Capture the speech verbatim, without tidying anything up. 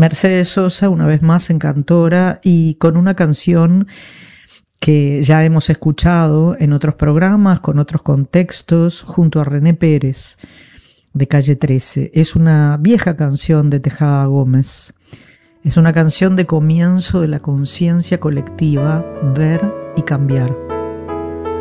Mercedes Sosa, una vez más en Cantora, y con una canción que ya hemos escuchado en otros programas, con otros contextos, junto a René Pérez, de Calle trece. Es una vieja canción de Tejada Gómez. Es una canción de comienzo de la conciencia colectiva, ver y cambiar.